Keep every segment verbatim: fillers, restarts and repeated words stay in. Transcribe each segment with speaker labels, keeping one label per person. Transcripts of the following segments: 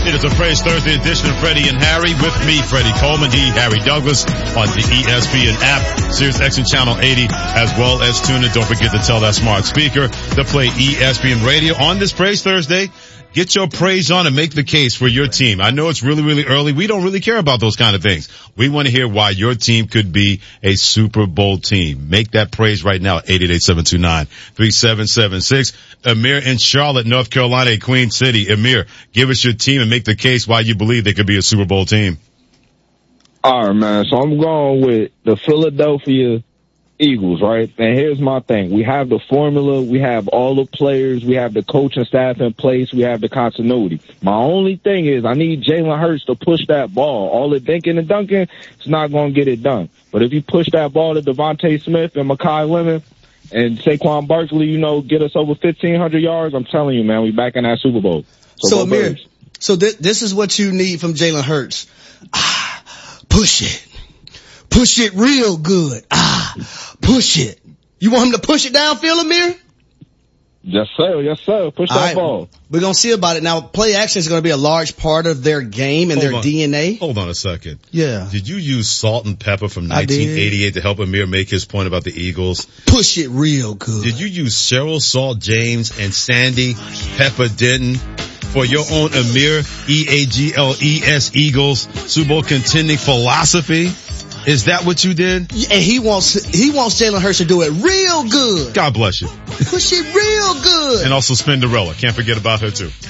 Speaker 1: It is a Praise Thursday edition of Freddie and Harry. With me, Freddie Coleman, he, Harry Douglas, on the E S P N app, Sirius X M Channel eighty, as well as tune in. Don't forget to tell that smart speaker to play E S P N Radio on this Praise Thursday. Get your praise on and make the case for your team. I know it's really, really early. We don't really care about those kind of things. We want to hear why your team could be a Super Bowl team. Make that praise right now at eight eight eight, seven two nine, three seven seven six. Amir in Charlotte, North Carolina, Queen City. Amir, give us your team and make the case why you believe they could be a Super Bowl team.
Speaker 2: All right, man. So I'm going with the Philadelphia Eagles, right? And here's my thing. We have the formula. We have all the players. We have the coaching staff in place. We have the continuity. My only thing is I need Jalen Hurts to push that ball. All the dinking and dunking, it's not going to get it done. But if you push that ball to Devontae Smith and Mekhi Lemon and Saquon Barkley, you know, get us over fifteen hundred yards, I'm telling you, man, we back in that Super Bowl.
Speaker 3: So, so Amir, so th- this is what you need from Jalen Hurts. Ah, push it. Push it real good. Ah, push it. You want him to push it downfield, Amir?
Speaker 2: Yes, sir. Yes, sir. Push
Speaker 3: All
Speaker 2: that
Speaker 3: right.
Speaker 2: ball.
Speaker 3: We're going to see about it. Now, play action is going to be a large part of their game and
Speaker 1: Hold
Speaker 3: their
Speaker 1: on.
Speaker 3: D N A.
Speaker 1: Hold on a second.
Speaker 3: Yeah.
Speaker 1: Did you use Salt and Pepper from
Speaker 3: I did.
Speaker 1: nineteen eighty-eight to help Amir make his point about the Eagles?
Speaker 3: Push it real good.
Speaker 1: Did you use Cheryl Salt James and Sandy Pepper Denton for your own Amir E A G L E S Eagles Super Bowl contending philosophy? Is that what you did?
Speaker 3: And he wants he wants Jalen Hurts to do it real good.
Speaker 1: God bless you.
Speaker 3: Push it real good.
Speaker 1: And also Spinderella. Can't forget about her too.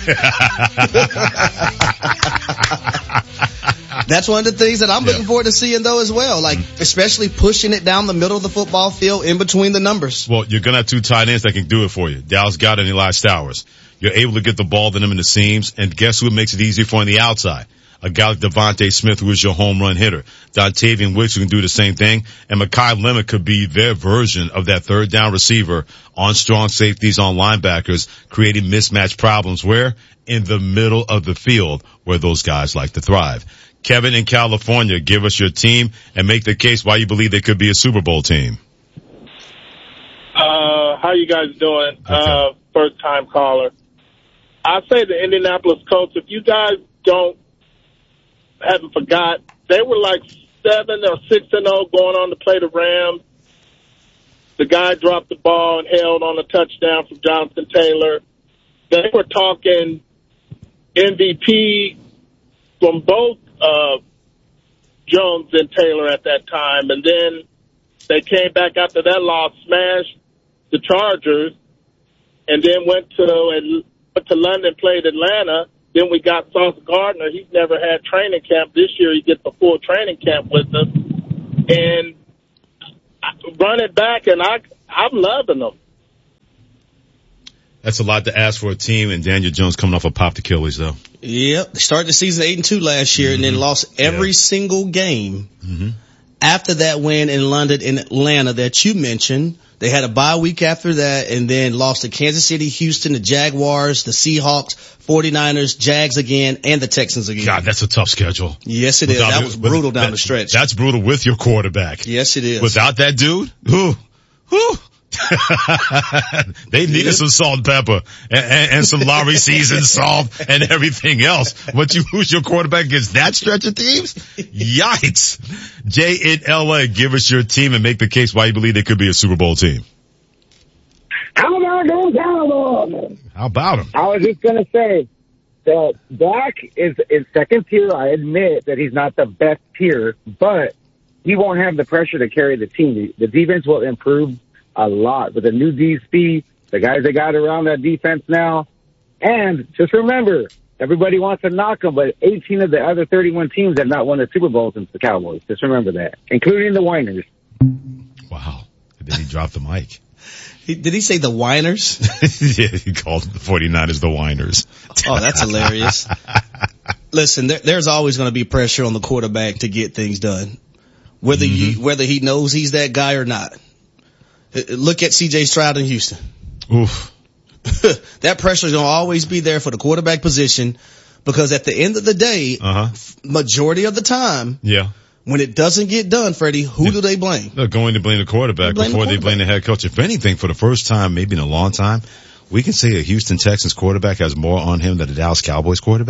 Speaker 3: That's one of the things that I'm
Speaker 1: Yeah.
Speaker 3: looking forward to seeing though as well. Like,
Speaker 1: Mm-hmm.
Speaker 3: especially pushing it down the middle of the football field in between the numbers.
Speaker 1: Well, you're going to have two tight ends that can do it for you. Dallas Goedert and Eli Stowers. You're able to get the ball to them in the seams, and guess who it makes it easier for on the outside? A guy like Devontae Smith, who is your home run hitter. Dontavian Wicks, who can do the same thing. And Mekhi Lemon could be their version of that third down receiver on strong safeties, on linebackers, creating mismatch problems where? In the middle of the field, where those guys like to thrive. Kevin in California, give us your team and make the case why you believe they could be a Super Bowl team.
Speaker 4: Uh, how you guys doing?
Speaker 1: Okay.
Speaker 4: Uh, first time caller. I say the Indianapolis Colts, if you guys don't, haven't forgot, they were like seven or six and oh going on to play the Rams. The guy dropped the ball and held on a touchdown from Jonathan Taylor. They were talking M V P from both uh, Jones and Taylor at that time, and then they came back after that loss, smashed the Chargers, and then went to and went to London, played Atlanta. Then we got Sauce Gardner. He's never had training camp. This year he gets a full training camp with us. And running back, and I, I'm loving them.
Speaker 1: That's a lot to ask for a team, and Daniel Jones coming off a popped Achilles, though.
Speaker 3: Yep. They started the season eight and two last year, mm-hmm. and then lost every
Speaker 1: Yeah.
Speaker 3: single game.
Speaker 1: Mm-hmm.
Speaker 3: After that win in London and Atlanta that you mentioned, they had a bye week after that, and then lost to Kansas City, Houston, the Jaguars, the Seahawks, forty-niners, Jags again, and the Texans again.
Speaker 1: God, that's a tough schedule.
Speaker 3: Yes, it is.
Speaker 1: Without-
Speaker 3: That was brutal down
Speaker 1: that-
Speaker 3: the stretch.
Speaker 1: That's brutal with your quarterback.
Speaker 3: Yes, it is.
Speaker 1: Without that dude, who, who? They needed
Speaker 3: Yep.
Speaker 1: some salt and pepper and, and, and some Lowry seasoned salt and everything else. But you lose your quarterback against that stretch of teams? Yikes. Jay in L A, give us your team and make the case why you believe they could be a Super Bowl team.
Speaker 5: How about them Cowboys?
Speaker 1: How about them?
Speaker 5: I was just going to say that Dak is, is second tier. I admit that he's not the best tier, but he won't have the pressure to carry the team. The, the defense will improve a lot with the new D C, the guys they got around that defense now. And just remember, everybody wants to knock them, but eighteen of the other thirty-one teams have not won a Super Bowl since the Cowboys. Just remember that, including the Winers.
Speaker 1: Wow. And then he dropped the mic.
Speaker 3: He, did he say the whiners?
Speaker 1: Yeah, he called the forty-niners the whiners.
Speaker 3: Oh, that's hilarious. Listen, there, there's always going to be pressure on the quarterback to get things done, whether
Speaker 1: Mm-hmm.
Speaker 3: you, whether he knows he's that guy or not. Look at C J Stroud in Houston.
Speaker 1: Oof.
Speaker 3: That pressure is going to always be there for the quarterback position because at the end of the day,
Speaker 1: Uh-huh.
Speaker 3: majority of the time,
Speaker 1: Yeah.
Speaker 3: when it doesn't get done, Freddie, who
Speaker 1: Yeah.
Speaker 3: do they blame?
Speaker 1: They're going to blame the quarterback
Speaker 3: Blame the
Speaker 1: before they
Speaker 3: quarterback.
Speaker 1: blame the head coach. If anything, for the first time, maybe in a long time, we can say a Houston Texans quarterback has more on him than a Dallas Cowboys quarterback.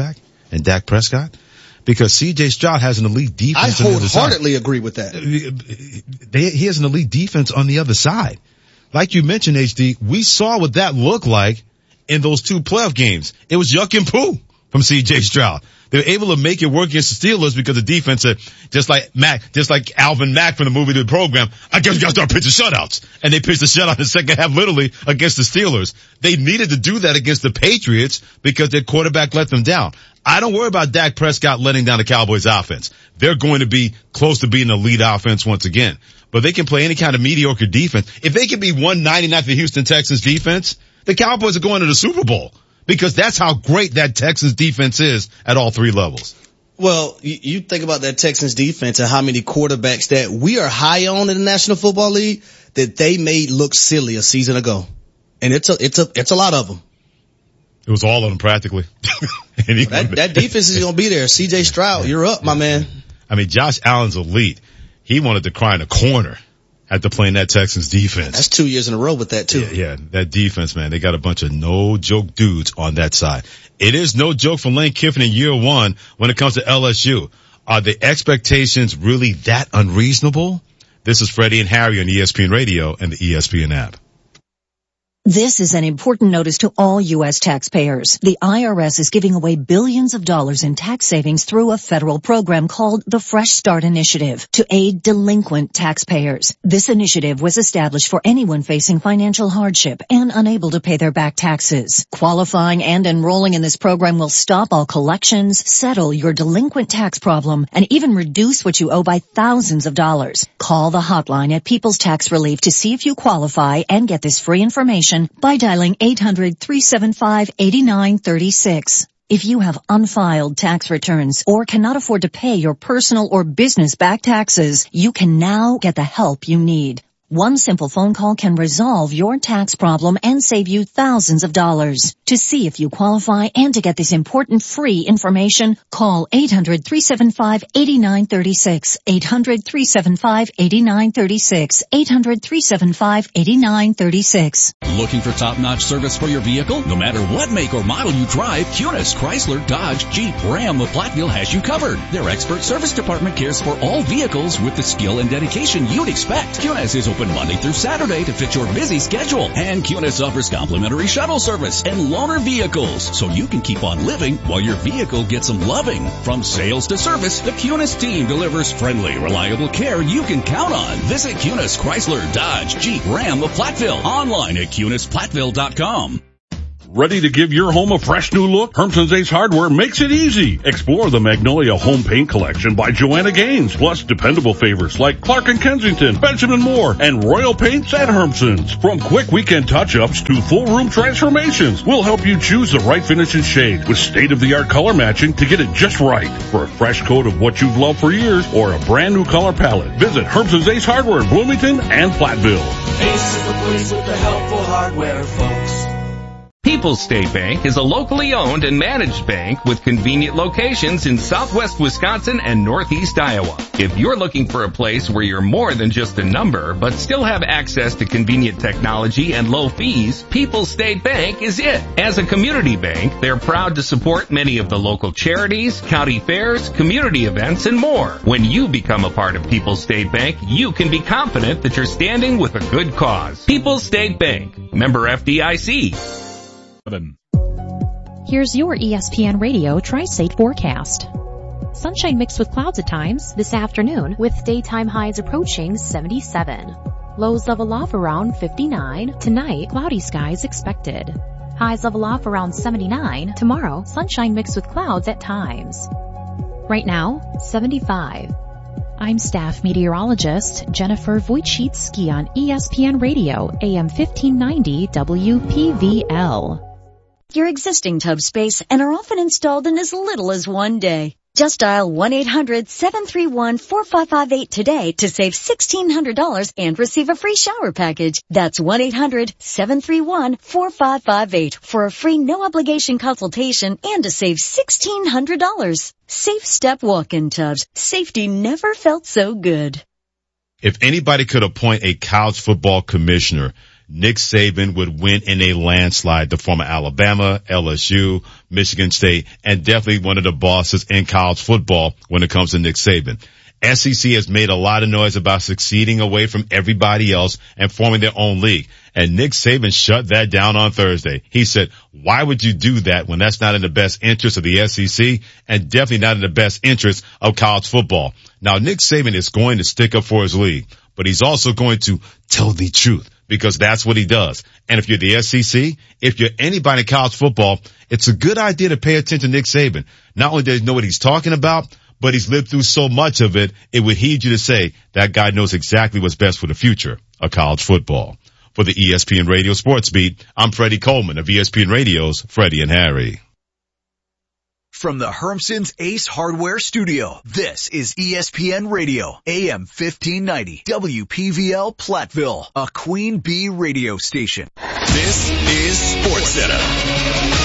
Speaker 1: and Dak Prescott? Because C J Stroud has an elite defense.
Speaker 3: I wholeheartedly agree with that.
Speaker 1: They, he has an elite defense on the other side. Like you mentioned, H D, we saw what that looked like in those two playoff games. It was yuck and poo from C J Stroud. They were able to make it work against the Steelers because the defense said, just like Mac, just like Alvin Mack from the movie The Program, I guess we got to start pitching shutouts. And they pitched the shutout in the second half literally against the Steelers. They needed to do that against the Patriots because their quarterback let them down. I don't worry about Dak Prescott letting down the Cowboys offense. They're going to be close to being an elite offense once again. But they can play any kind of mediocre defense. If they can be one ninety-nine for the Houston Texans defense, the Cowboys are going to the Super Bowl. Because that's how great that Texans defense is at all three levels.
Speaker 3: Well, you, you think about that Texans defense and how many quarterbacks that we are high on in the National Football League that they made look silly a season ago. And it's a, it's a, it's a lot of them.
Speaker 1: It was all of them practically.
Speaker 3: that, that defense is going to be there. C J Stroud, you're up, my man.
Speaker 1: I mean, Josh Allen's elite. He wanted to cry in a corner after playing that Texans defense.
Speaker 3: That's two years in a row with that too.
Speaker 1: Yeah, yeah, that defense, man. They got a bunch of no joke dudes on that side. It is no joke for Lane Kiffin in year one when it comes to L S U. Are the expectations really that unreasonable? This is Freddie and Harry on E S P N Radio and the E S P N app.
Speaker 6: This is an important notice to all U S taxpayers. The I R S is giving away billions of dollars in tax savings through a federal program called the Fresh Start Initiative to aid delinquent taxpayers. This initiative was established for anyone facing financial hardship and unable to pay their back taxes. Qualifying and enrolling in this program will stop all collections, settle your delinquent tax problem, and even reduce what you owe by thousands of dollars. Call the hotline at People's Tax Relief to see if you qualify and get this free information by dialing eight hundred, three seven five, eight nine three six. If you have unfiled tax returns or cannot afford to pay your personal or business back taxes, you can now get the help you need. One simple phone call can resolve your tax problem and save you thousands of dollars. To see if you qualify and to get this important free information, call eight hundred, three seven five, eight nine three six, eight hundred, three seven five, eight nine three six, eight hundred, three seven five, eight nine three six.
Speaker 7: Looking for top-notch service for your vehicle? No matter what make or model you drive, Cunis, Chrysler, Dodge, Jeep, Ram, of Platteville has you covered. Their expert service department cares for all vehicles with the skill and dedication you'd expect. Cunis is open Monday through Saturday to fit your busy schedule. And Cunis offers complimentary shuttle service and loaner vehicles, so you can keep on living while your vehicle gets some loving. From sales to service, the Cunis team delivers friendly, reliable care you can count on. Visit Cunis, Chrysler, Dodge, Jeep, Ram of Platteville. Online at Cunis Platteville dot com.
Speaker 8: Ready to give your home a fresh new look? Hermson's Ace Hardware makes it easy. Explore the Magnolia Home Paint Collection by Joanna Gaines, plus dependable favorites like Clark and Kensington, Benjamin Moore, and Royal Paints at Hermson's. From quick weekend touch-ups to full room transformations, we'll help you choose the right finish and shade with state-of-the-art color matching to get it just right. For a fresh coat of what you've loved for years or a brand new color palette, visit Hermson's Ace Hardware in Bloomington and Platteville.
Speaker 9: Ace is the place with the helpful hardware, folks.
Speaker 10: People's State Bank is a locally owned and managed bank with convenient locations in southwest Wisconsin and northeast Iowa. If you're looking for a place where you're more than just a number, but still have access to convenient technology and low fees, People's State Bank is it. As a community bank, they're proud to support many of the local charities, county fairs, community events, and more. When you become a part of People's State Bank, you can be confident that you're standing with a good cause. People's State Bank, member F D I C.
Speaker 11: Here's your E S P N Radio Tri-State forecast. Sunshine mixed with clouds at times this afternoon with daytime highs approaching seventy-seven. Lows level off around fifty-nine. Tonight, cloudy skies expected. Highs level off around seventy-nine. Tomorrow, sunshine mixed with clouds at times. Right now, seventy-five. I'm staff meteorologist Jennifer Wojcicki on E S P N Radio, A M fifteen ninety W P V L.
Speaker 12: Your existing tub space and are often installed in as little as one day. Just dial one eight hundred, seven three one, four five five eight today to save sixteen hundred dollars and receive a free shower package. That's one eight hundred, seven three one, four five five eight for a free no-obligation consultation and to save sixteen hundred dollars. Safe Step Walk-in Tubs. Safety never felt so good.
Speaker 1: If anybody could appoint a college football commissioner Nick Saban would win in a landslide. The former Alabama, L S U, Michigan State, and definitely one of the bosses in college football when it comes to Nick Saban. S E C has made a lot of noise about succeeding away from everybody else and forming their own league. And Nick Saban shut that down on Thursday. He said, why would you do that when that's not in the best interest of the S E C and definitely not in the best interest of college football? Now, Nick Saban is going to stick up for his league, but he's also going to tell the truth because that's what he does. And if you're the S E C, if you're anybody in college football, it's a good idea to pay attention to Nick Saban. Not only does he know what he's talking about, but he's lived through so much of it, it would heed you to say that guy knows exactly what's best for the future of college football. For the E S P N Radio Sports Beat, I'm Freddie Coleman of E S P N Radio's Freddie and Harry.
Speaker 13: From the Hermson's Ace Hardware Studio, this is E S P N Radio, A M fifteen ninety, W P V L Platteville, a Queen Bee radio station.
Speaker 14: This is SportsCenter.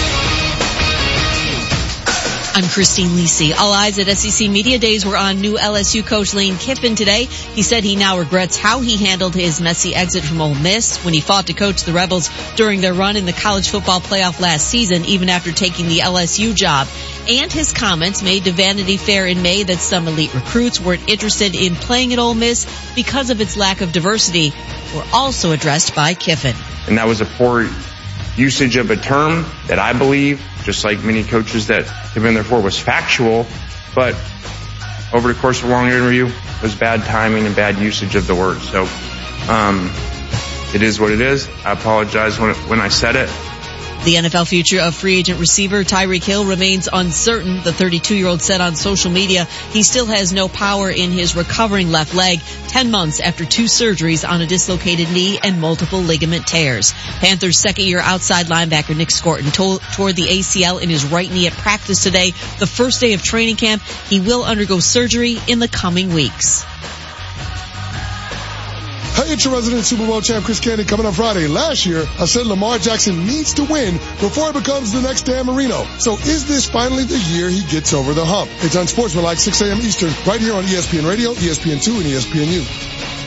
Speaker 15: I'm Christine Lisi. All eyes at S E C Media Days were on new L S U coach Lane Kiffin today. He said he now regrets how he handled his messy exit from Ole Miss when he fought to coach the Rebels during their run in the college football playoff last season, even after taking the L S U job. And his comments made to Vanity Fair in May that some elite recruits weren't interested in playing at Ole Miss because of its lack of diversity were also addressed by Kiffin.
Speaker 16: And that was a poor usage of a term that I believe, just like many coaches that have been there for, was factual, but over the course of a long interview, it was bad timing and bad usage of the word. So, um, it is what it is. I apologize when, when I said it.
Speaker 15: The N F L future of free agent receiver Tyreek Hill remains uncertain. The thirty-two-year-old said on social media he still has no power in his recovering left leg, ten months after two surgeries on a dislocated knee and multiple ligament tears. Panthers' second-year outside linebacker Nick Scorton tore, tore the A C L in his right knee at practice today, the first day of training camp. He will undergo surgery in the coming weeks.
Speaker 17: Hey, it's your resident Super Bowl champ, Chris Candy, coming up Friday. Last year, I said Lamar Jackson needs to win before he becomes the next Dan Marino. So is this finally the year he gets over the hump? It's on Sportsmanlike, six a.m. Eastern, right here on E S P N Radio, E S P N two, and E S P N U.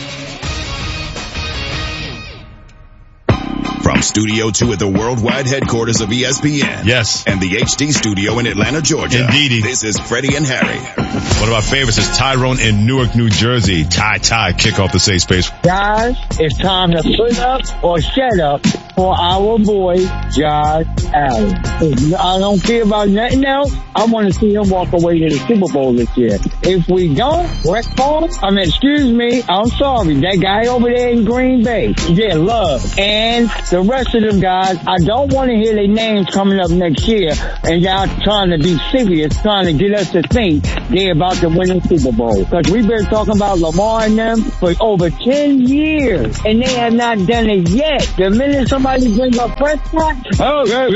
Speaker 14: From Studio two at the worldwide headquarters of E S P N.
Speaker 1: Yes.
Speaker 14: And the H D studio in Atlanta, Georgia.
Speaker 1: Indeedy.
Speaker 14: This is Freddie and Harry.
Speaker 1: One of our favorites is Tyrone in Newark, New Jersey. Ty, Ty, kick off the safe space.
Speaker 18: Guys, it's time to put up or shut up for our boy, Josh Allen. I don't care about nothing else. I want to see him walk away to the Super Bowl this year. If we don't, Brett Favre, I mean, excuse me, I'm sorry. That guy over there in Green Bay, yeah, love. And the rest of them guys, I don't want to hear their names coming up next year and y'all trying to be serious, trying to get us to think they're about to win the Super Bowl. Because we've been talking about Lamar and them for over ten years, and they have not done it yet. The minute somebody brings up Prescott, oh, so,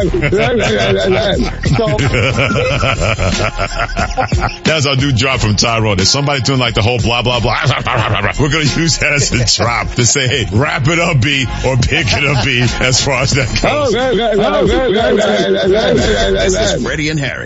Speaker 1: that's our new drop from Tyrone. There's somebody doing like the whole blah, blah, blah. We're going to use that as a drop to say, hey, wrap it up, B, or pick it up, B, as far as that goes.
Speaker 14: This is Freddie and Harry.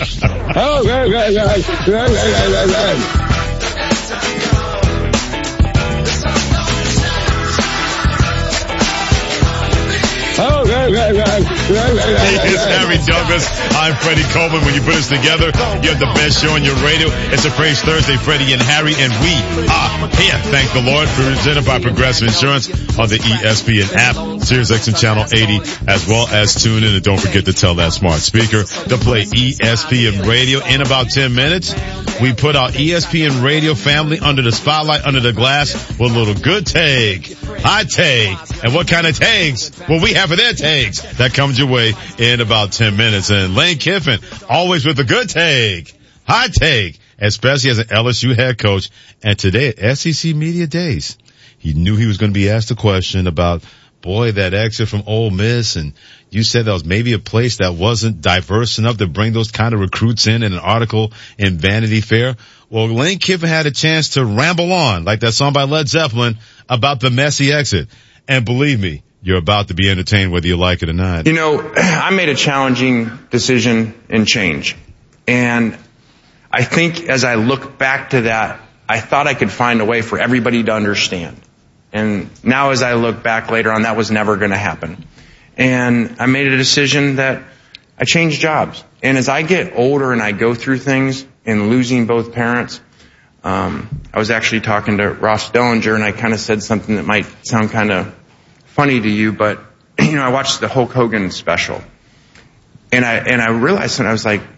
Speaker 1: It's Harry Douglas. I'm Freddie Coleman. When you put us together, you have the best show on your radio. It's a Praise Thursday, Freddie and Harry, and we are here. Thank the Lord. Presented by Progressive Insurance on the E S P N app, Sirius X M Channel eighty, as well as tune in. And don't forget to tell that smart speaker to play E S P N Radio. In about ten minutes, we put our E S P N Radio family under the spotlight, under the glass, with a little good take, hot take, and what kind of takes? Well, we have for their takes. That comes your way in about ten minutes. And Lane Kiffin, always with a good take, hot take, especially as an L S U head coach. And today at S E C Media Days, he knew he was going to be asked a question about, boy, that exit from Ole Miss, and you said that was maybe a place that wasn't diverse enough to bring those kind of recruits in in an article in Vanity Fair. Well, Lane Kiffin had a chance to ramble on, like that song by Led Zeppelin, about the messy exit. And believe me, you're about to be entertained whether you like it or not.
Speaker 16: You know, I made a challenging decision and change. And I think as I look back to that, I thought I could find a way for everybody to understand. And now as I look back later on, that was never going to happen. And I made a decision that I changed jobs. And as I get older and I go through things and losing both parents, um, I was actually talking to Ross Dellinger, and I kind of said something that might sound kind of funny to you, but, you know, I watched the Hulk Hogan special. And I, and I realized, and I was like,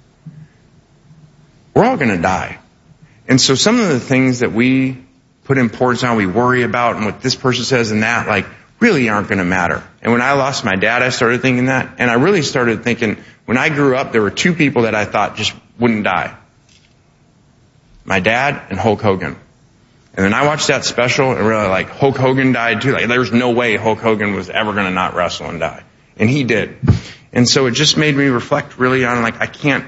Speaker 16: we're all going to die. And so some of the things that we put importance on, we worry about, and what this person says and that, like, really aren't going to matter. And when I lost my dad, I started thinking that. And I really started thinking, when I grew up, there were two people that I thought just wouldn't die. My dad and Hulk Hogan. And then I watched that special and really like, Hulk Hogan died too. Like, there's no way Hulk Hogan was ever going to not wrestle and die. And he did. And so it just made me reflect really on, like, I can't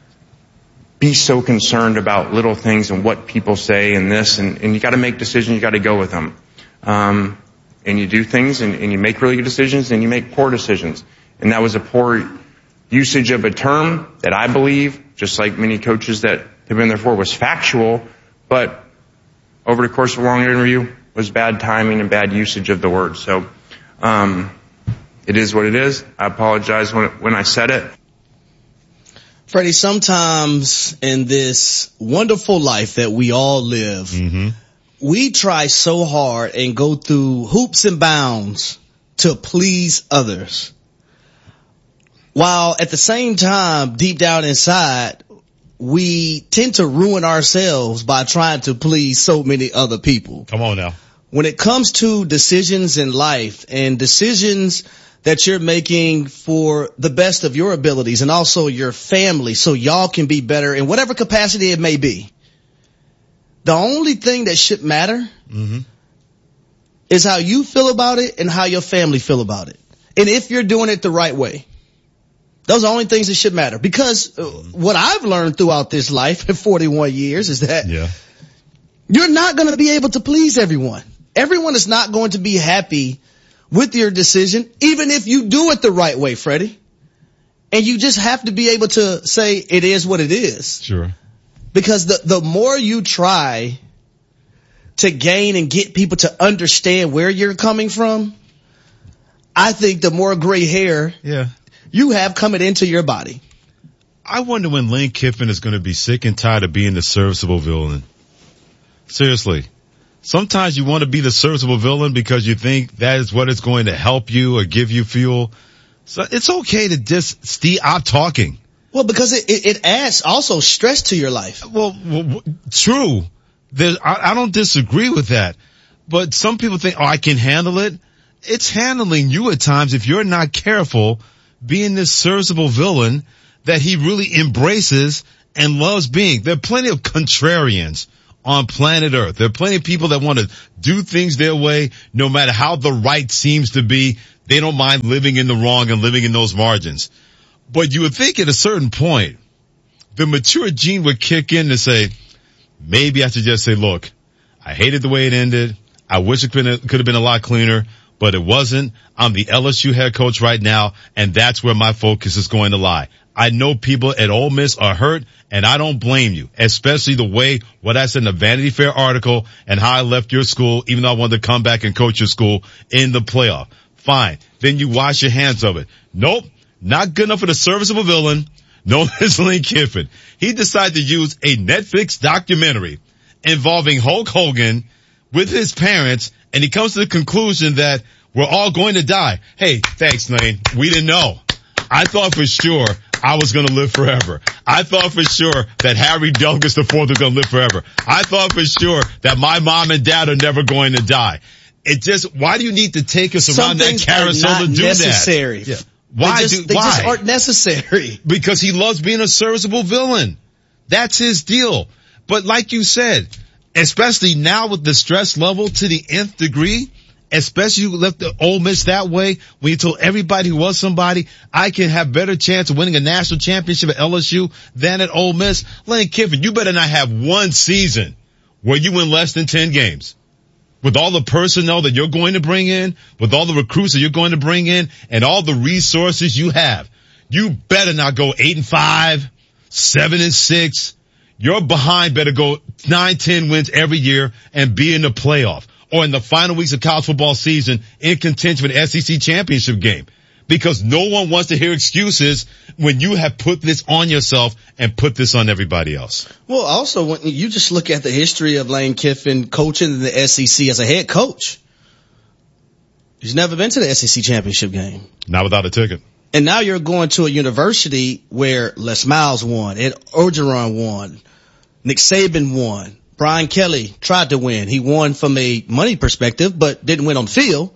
Speaker 16: be so concerned about little things and what people say and this, and, and you got to make decisions, you got to go with them. Um, and you do things, and, and you make really good decisions, and you make poor decisions. And that was a poor usage of a term that I believe, just like many coaches that have been there for, was factual, but over the course of a long interview was bad timing and bad usage of the word. So um, it is what it is. I apologize when, when I said it.
Speaker 3: Freddie, sometimes in this wonderful life that we all live, mm-hmm. we try so hard and go through hoops and bounds to please others. While at the same time, deep down inside, we tend to ruin ourselves by trying to please so many other people.
Speaker 1: Come on now.
Speaker 3: When it comes to decisions in life and decisions that you're making for the best of your abilities and also your family so y'all can be better in whatever capacity it may be. The only thing that should matter mm-hmm. is how you feel about it and how your family feel about it. And if you're doing it the right way. Those are the only things that should matter. Because what I've learned throughout this life in forty-one years is that yeah. you're not going to be able to please everyone. Everyone is not going to be happy with your decision, even if you do it the right way, Freddie. And you just have to be able to say it is what it is.
Speaker 1: Sure.
Speaker 3: Because the, the more you try to gain and get people to understand where you're coming from, I think the more gray hair
Speaker 1: yeah.
Speaker 3: you have coming into your body.
Speaker 1: I wonder when Lane Kiffin is going to be sick and tired of being the serviceable villain. Seriously. Sometimes you want to be the serviceable villain because you think that is what is going to help you or give you fuel. So it's okay to just stop talking.
Speaker 3: Well, because it, it, it adds also stress to your life.
Speaker 1: Well, well true. There, I, I don't disagree with that. But some people think, oh, I can handle it. It's handling you at times if you're not careful being this serviceable villain that he really embraces and loves being. There are plenty of contrarians on planet Earth. There are plenty of people that want to do things their way, no matter how the right seems to be. They don't mind living in the wrong and living in those margins. But you would think at a certain point, the mature gene would kick in to say, maybe I should just say, look, I hated the way it ended. I wish it could have been a lot cleaner, but it wasn't. I'm the L S U head coach right now, and that's where my focus is going to lie. I know people at Ole Miss are hurt, and I don't blame you, especially the way what I said in the Vanity Fair article and how I left your school, even though I wanted to come back and coach your school in the playoff. Fine. Then you wash your hands of it. Nope. Not good enough for the serviceable villain. No, it's Lane Kiffin. He decided to use a Netflix documentary involving Hulk Hogan with his parents, and he comes to the conclusion that we're all going to die. Hey, thanks, Lane. We didn't know. I thought for sure I was going to live forever. I thought for sure that Harry Douglas the fourth was going to live forever. I thought for sure that my mom and dad are never going to die. It just, why do you need to take us around that carousel to do
Speaker 3: necessary.
Speaker 1: that? Yeah. Why
Speaker 3: they just,
Speaker 1: do,
Speaker 3: they
Speaker 1: why?
Speaker 3: just aren't necessary.
Speaker 1: Because he loves being a serviceable villain. That's his deal. But like you said, especially now with the stress level to the nth degree, especially you left the Ole Miss that way, when you told everybody who was somebody, I can have better chance of winning a national championship at L S U than at Ole Miss. Lane Kiffin, you better not have one season where you win less than ten games. With all the personnel that you're going to bring in, with all the recruits that you're going to bring in, and all the resources you have, you better not go eight and five, seven and six. Your behind better go nine, ten wins every year and be in the playoff. or in the final weeks of college football season in contention for the S E C championship game. Because no one wants to hear excuses when you have put this on yourself and put this on everybody else.
Speaker 3: Well, also, when you just look at the history of Lane Kiffin coaching in the S E C as a head coach, he's never been to the S E C championship game.
Speaker 1: Not without a ticket.
Speaker 3: And now you're going to a university where Les Miles won, Ed Orgeron won, Nick Saban won, Brian Kelly tried to win. He won from a money perspective, but didn't win on the field.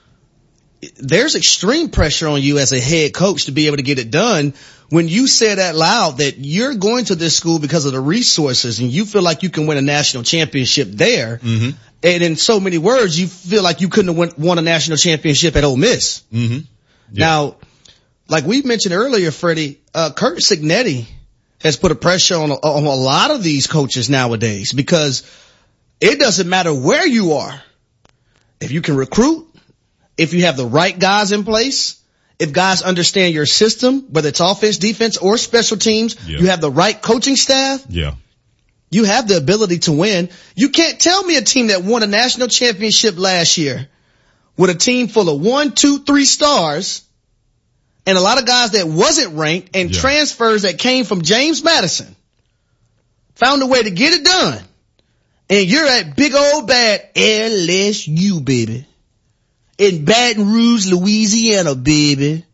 Speaker 3: There's extreme pressure on you as a head coach to be able to get it done when you say that loud that you're going to this school because of the resources and you feel like you can win a national championship there. Mm-hmm. And in so many words, you feel like you couldn't have won, won a national championship at Ole Miss.
Speaker 1: Mm-hmm. Yeah.
Speaker 3: Now, like we mentioned earlier, Freddie, uh, Kurt Cignetti has put a pressure on, on a lot of these coaches nowadays because it doesn't matter where you are. If you can recruit, if you have the right guys in place, if guys understand your system, whether it's offense, defense, or special teams, yeah. you have the right coaching staff.
Speaker 1: Yeah.
Speaker 3: You have the ability to win. You can't tell me a team that won a national championship last year with a team full of one, two, three stars and a lot of guys that wasn't ranked and yeah. transfers that came from James Madison found a way to get it done. And you're at big old bad L S U, baby. In Baton Rouge, Louisiana, baby.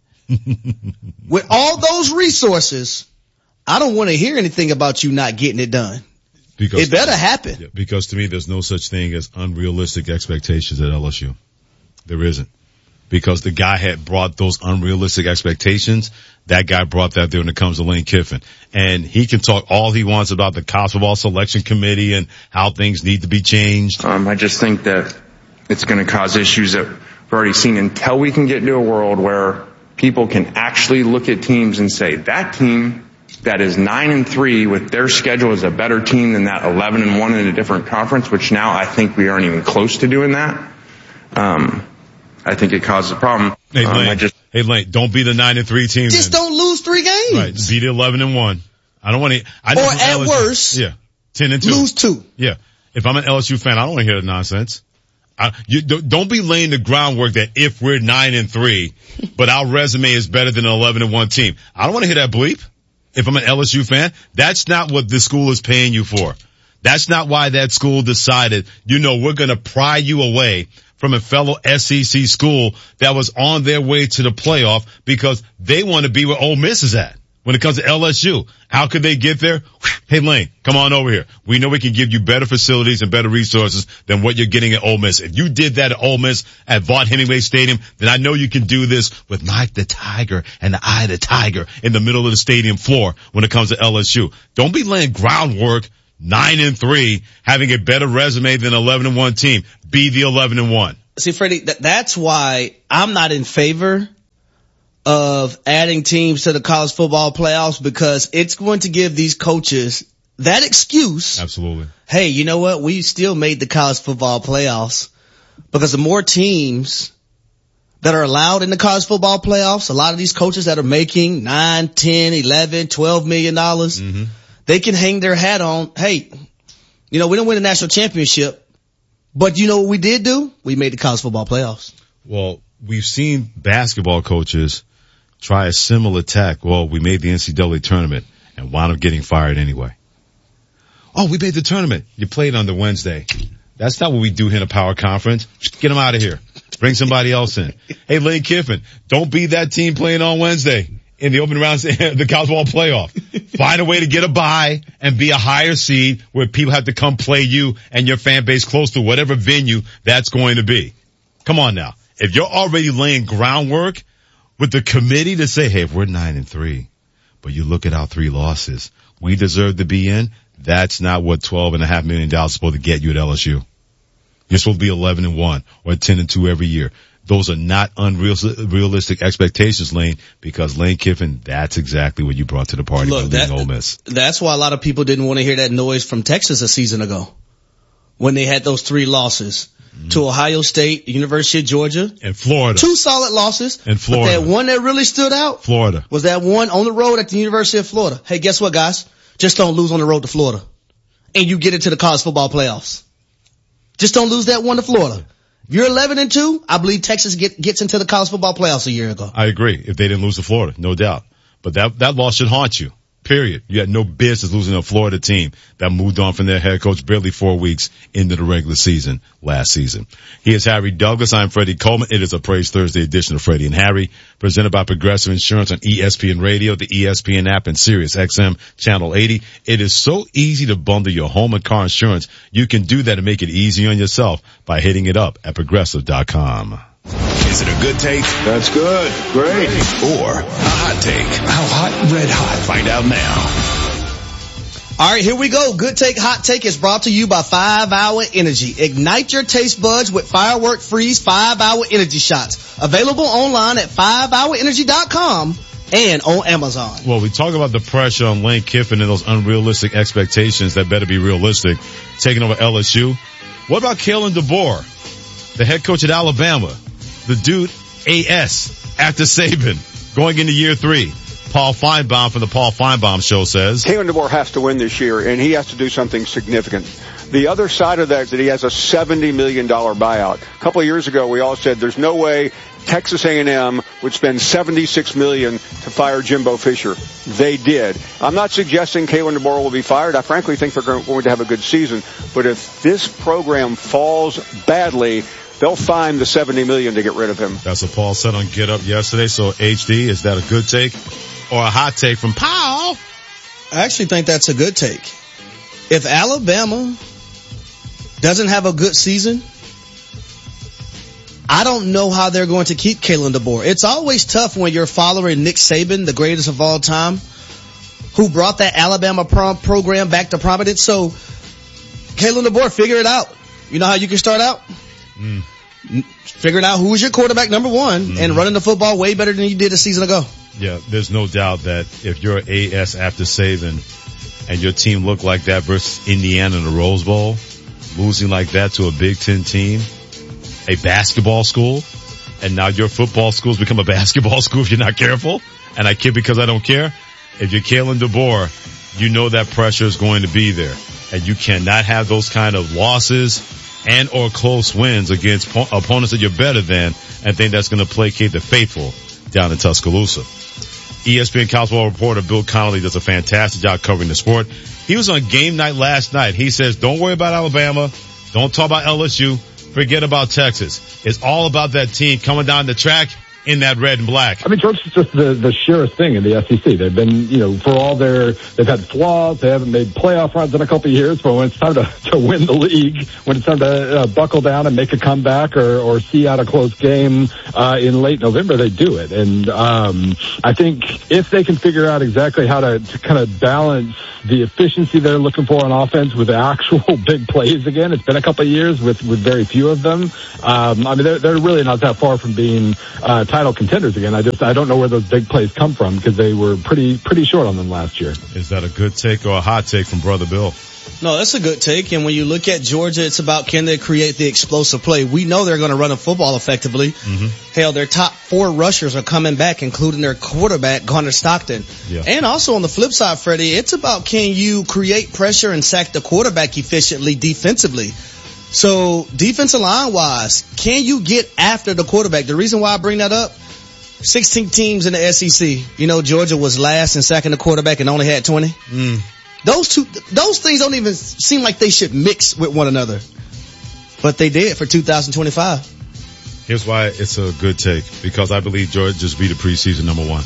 Speaker 3: With all those resources, I don't want to hear anything about you not getting it done. Because, it better happen.
Speaker 1: Yeah, because to me, there's no such thing as unrealistic expectations at L S U. There isn't. Because the guy had brought those unrealistic expectations. That guy brought that there when it comes to Lane Kiffin. And he can talk all he wants about the college football selection committee and how things need to be changed.
Speaker 16: Um, I just think that it's going to cause issues that we've already seen until we can get into a world where people can actually look at teams and say that team that is nine and three with their schedule is a better team than that eleven and one in a different conference, which now I think we aren't even close to doing that. Um, I think it causes a problem.
Speaker 1: Hey,
Speaker 16: um,
Speaker 1: Lane,
Speaker 16: I just,
Speaker 1: hey, Lane, don't be the nine and three team.
Speaker 3: Just
Speaker 1: then.
Speaker 3: don't lose three games.
Speaker 1: Right. Be the eleven and one. I don't want to, I
Speaker 3: or at L S U, worst,
Speaker 1: yeah, ten and two.
Speaker 3: Lose two.
Speaker 1: Yeah. If I'm an L S U fan, I don't want to hear the nonsense. I, you don't be laying the groundwork that if we're nine and three, but our resume is better than an eleven and one team. I don't want to hear that bleep. If I'm an L S U fan, that's not what the school is paying you for. That's not why that school decided, you know, we're going to pry you away from a fellow S E C school that was on their way to the playoff because they want to be where Ole Miss is at. When it comes to L S U, how could they get there? Hey, Lane, come on over here. We know we can give you better facilities and better resources than what you're getting at Ole Miss. If you did that at Ole Miss at Vaught Hemingway Stadium, then I know you can do this with Mike the Tiger and the Eye the Tiger in the middle of the stadium floor when it comes to L S U. Don't be laying groundwork nine and three, having a better resume than eleven and one team. Be the eleven and one.
Speaker 3: See, Freddie, th- that's why I'm not in favor of adding teams to the college football playoffs because it's going to give these coaches that excuse.
Speaker 1: Absolutely.
Speaker 3: Hey, you know what? We still made the college football playoffs because the more teams that are allowed in the college football playoffs, a lot of these coaches that are making nine, ten, eleven, twelve million dollars, mm-hmm. they can hang their hat on. Hey, you know, we didn't win a national championship, but you know what we did do? We made the college football playoffs.
Speaker 1: Well, we've seen basketball coaches try a similar tack. Well, we made the N C double A tournament and wound up getting fired anyway. Oh, we made the tournament. You played on the Wednesday. That's not what we do here in a power conference. Get them out of here. Bring somebody else in. Hey, Lane Kiffin, don't be that team playing on Wednesday in the open rounds of the college football playoff. Find a way to get a bye and be a higher seed where people have to come play you and your fan base close to whatever venue that's going to be. Come on now. If you're already laying groundwork with the committee to say, hey, if we're nine and three, but you look at our three losses, we deserve to be in. That's not what twelve and a half million dollars is supposed to get you at L S U. You're supposed to be eleven and one or ten and two every year. Those are not unrealistic expectations, Lane, because Lane Kiffin, that's exactly what you brought to the party.
Speaker 3: Look, that, Ole Miss. That's why a lot of people didn't want to hear that noise from Texas a season ago when they had those three losses. Mm-hmm. To Ohio State, University of Georgia.
Speaker 1: And Florida.
Speaker 3: Two solid losses.
Speaker 1: And Florida.
Speaker 3: But that one that really stood out.
Speaker 1: Florida.
Speaker 3: Was that one on the road at the University of Florida. Hey, guess what, guys? Just don't lose on the road to Florida. And you get into the college football playoffs. Just don't lose that one to Florida. If you're eleven and two, I believe Texas get, gets into the college football playoffs a year ago.
Speaker 1: I agree. If they didn't lose to Florida, no doubt. But that, that loss should haunt you. Period. You had no business losing to a Florida team that moved on from their head coach barely four weeks into the regular season last season. He is Harry Douglas. I'm Freddie Coleman. It is a Praise Thursday edition of Freddie and Harry, presented by Progressive Insurance on E S P N Radio, the E S P N app, and Sirius X M Channel eighty. It is so easy to bundle your home and car insurance. You can do that and make it easy on yourself by hitting it up at progressive dot com.
Speaker 14: Is it a good take?
Speaker 19: That's good. Great.
Speaker 14: Or a hot take?
Speaker 19: How hot? Red hot.
Speaker 14: Find out now.
Speaker 3: All right, here we go. Good Take, Hot Take is brought to you by five hour Energy. Ignite your taste buds with Firework Freeze five hour Energy Shots. Available online at five hour energy dot com and on Amazon.
Speaker 1: Well, we talk about the pressure on Lane Kiffin and those unrealistic expectations that better be realistic, taking over L S U. What about Kalen DeBoer, the head coach at Alabama? The dude, A S, after Saban, going into year three. Paul Feinbaum from the Paul Feinbaum Show says,
Speaker 20: Kalen DeBoer has to win this year, and he has to do something significant. The other side of that is that he has a seventy million dollars buyout. A couple of years ago, we all said there's no way Texas A and M would spend seventy-six million dollars to fire Jimbo Fisher. They did. I'm not suggesting Kalen DeBoer will be fired. I frankly think they're going to have a good season. But if this program falls badly, they'll find the seventy million dollars to get rid of him.
Speaker 1: That's what Paul said on Get Up yesterday. So, H D, is that a good take or a hot take from Paul?
Speaker 3: I actually think that's a good take. If Alabama doesn't have a good season, I don't know how they're going to keep Kalen DeBoer. It's always tough when you're following Nick Saban, the greatest of all time, who brought that Alabama prom program back to prominence. So, Kalen DeBoer, figure it out. You know how you can start out? Mm. Figuring out who's your quarterback, number one, mm. and running the football way better than you did a season ago.
Speaker 1: Yeah, there's no doubt that if you're A S after Saban and your team looked like that versus Indiana in the Rose Bowl, losing like that to a Big Ten team, a basketball school, and now your football school's become a basketball school if you're not careful, and I kid because I don't care. If you're Kalen DeBoer, you know that pressure is going to be there, and you cannot have those kind of losses and or close wins against po- opponents that you're better than and think that's going to placate the faithful down in Tuscaloosa. E S P N college football reporter Bill Connolly does a fantastic job covering the sport. He was on game night last night. He says, don't worry about Alabama. Don't talk about L S U. Forget about Texas. It's all about that team coming down the track in that red and black.
Speaker 21: I mean, Georgia's just the, the surest thing in the S E C. They've been, you know, for all their, they've had flaws. They haven't made playoff runs in a couple of years, but when it's time to, to win the league, when it's time to uh, buckle down and make a comeback or, or see out a close game, uh, in late November, they do it. And, um, I think if they can figure out exactly how to, to kind of balance the efficiency they're looking for on offense with actual big plays again, it's been a couple of years with, with very few of them. Um, I mean, they're, they're really not that far from being, uh, title contenders again. I just, I don't know where those big plays come from because they were pretty, pretty short on them last year.
Speaker 1: Is that a good take or a hot take from Brother Bill?
Speaker 3: No, that's a good take. And when you look at Georgia, it's about can they create the explosive play. We know they're going to run a football effectively. Mm-hmm. Hell, their top four rushers are coming back, including their quarterback, Gunnar Stockton. Yeah. And also on the flip side, Freddie, it's about can you create pressure and sack the quarterback efficiently defensively. So defensive line wise, can you get after the quarterback? The reason why I bring that up, sixteen teams in the S E C. You know, Georgia was last in sacking the quarterback and only had twenty. Mm. Those two, those things don't even seem like they should mix with one another. But they did for two thousand twenty-five.
Speaker 1: Here's why it's a good take. Because I believe Georgia just beat the preseason number one.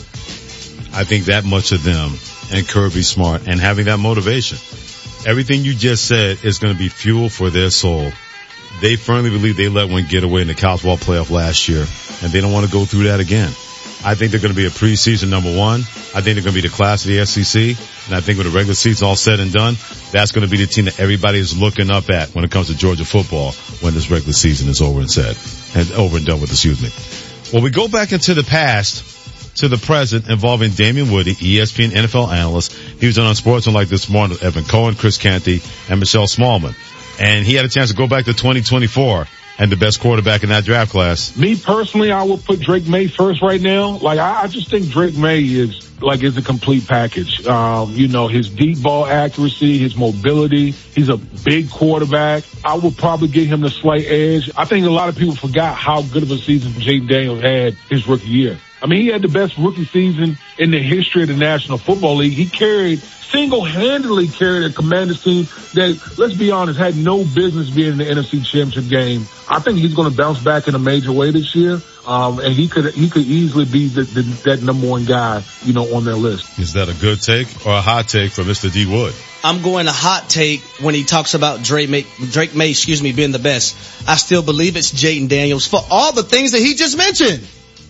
Speaker 1: I think that much of them and Kirby Smart and having that motivation. Everything you just said is going to be fuel for their soul. They firmly believe they let one get away in the college football playoff last year, and they don't want to go through that again. I think they're going to be a preseason number one. I think they're going to be the class of the S E C, and I think when the regular season's all said and done, that's going to be the team that everybody is looking up at when it comes to Georgia football when this regular season is over and said, and over and done with, excuse me. Well, we go back into the past to the present involving Damien Woody, E S P N N F L analyst. He was on Sportsman like this morning with Evan Cohen, Chris Canty, and Michelle Smallman. And he had a chance to go back to twenty twenty-four and the best quarterback in that draft class.
Speaker 22: Me personally, I would put Drake May first right now. Like, I, I just think Drake May is
Speaker 2: like is a complete package. Um, you know, his deep ball accuracy, his mobility. He's a big quarterback. I would probably give him the slight edge. I think a lot of people forgot how good of a season Jayden Daniels had his rookie year. I mean, he had the best rookie season in the history of the National Football League. He carried, single-handedly carried a Commanders team that, let's be honest, had no business being in the N F C Championship game. I think he's going to bounce back in a major way this year. Um, and he could, he could easily be the, the, that number one guy, you know, on their list.
Speaker 1: Is that a good take or a hot take for Mister D. Wood?
Speaker 3: I'm going a hot take when he talks about Drake May, Drake May, excuse me, being the best. I still believe it's Jayden Daniels for all the things that he just mentioned.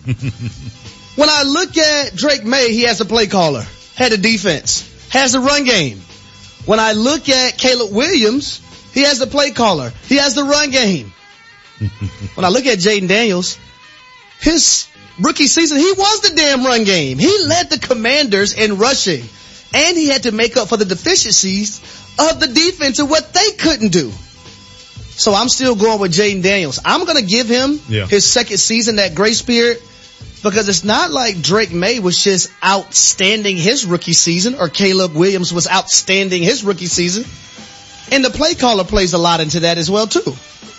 Speaker 3: When I look at Drake May, he has a play caller, had a defense, has a run game. When I look at Caleb Williams, he has the play caller, he has the run game. When I look at Jayden Daniels, his rookie season, he was the damn run game. He led the Commanders in rushing, and he had to make up for the deficiencies of the defense and what they couldn't do. So I'm still going with Jayden Daniels. I'm going to give him yeah. his second season, that grace period, because it's not like Drake May was just outstanding his rookie season or Caleb Williams was outstanding his rookie season. And the play caller plays a lot into that as well, too.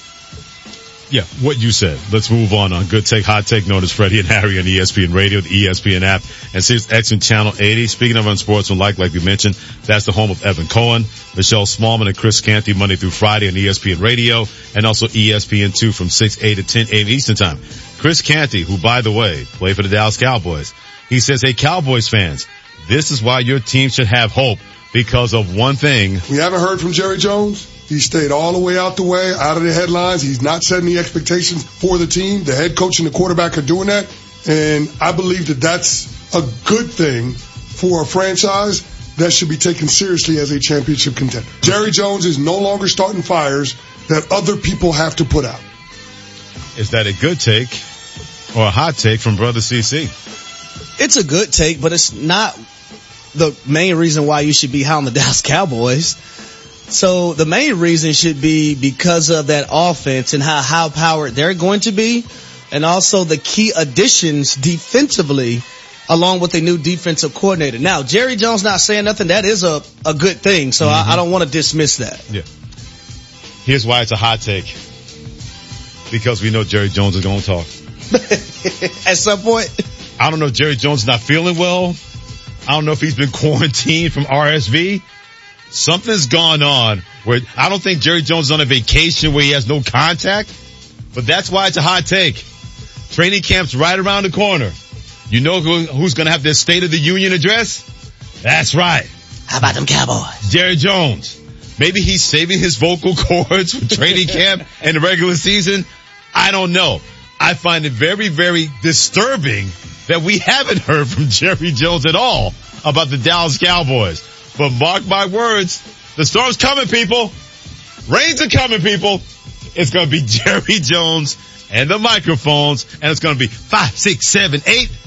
Speaker 1: Yeah, what you said. Let's move on on Good Take, Hot Take, known as Freddie and Harry on E S P N Radio, the E S P N app, and Sirius X M Channel eighty. Speaking of unsportsmanlike, like we mentioned, that's the home of Evan Cohen, Michelle Smallman, and Chris Canty, Monday through Friday on E S P N Radio, and also E S P N two from six a to ten a.m. Eastern Time. Chris Canty, who, by the way, played for the Dallas Cowboys, he says, hey, Cowboys fans, this is why your team should have hope because of one thing.
Speaker 17: We haven't heard from Jerry Jones. He stayed all the way out the way, out of the headlines. He's not setting the expectations for the team. The head coach and the quarterback are doing that. And I believe that that's a good thing for a franchise that should be taken seriously as a championship contender. Jerry Jones is no longer starting fires that other people have to put out.
Speaker 1: Is that a good take or a hot take from Brother C C?
Speaker 3: It's a good take, but it's not the main reason why you should be high on the Dallas Cowboys. So the main reason should be because of that offense and how high-powered they're going to be, and also the key additions defensively along with a new defensive coordinator. Now, Jerry Jones not saying nothing, that is a, a good thing, so mm-hmm. I, I don't want to dismiss that.
Speaker 1: Yeah. Here's why it's a hot take. Because we know Jerry Jones is going to talk.
Speaker 3: At some point.
Speaker 1: I don't know if Jerry Jones is not feeling well. I don't know if he's been quarantined from R S V. Something's gone on where I don't think Jerry Jones is on a vacation where he has no contact, but that's why it's a hot take. Training camp's right around the corner. You know who, who's going to have their State of the Union address? That's right.
Speaker 3: How about them Cowboys?
Speaker 1: Jerry Jones. Maybe he's saving his vocal cords for training camp and the regular season. I don't know. I find it very, very disturbing that we haven't heard from Jerry Jones at all about the Dallas Cowboys. But mark my words, the storm's coming, people. Rains are coming, people. It's going to be Jerry Jones and the microphones, and it's going to be five, six, seven, eight.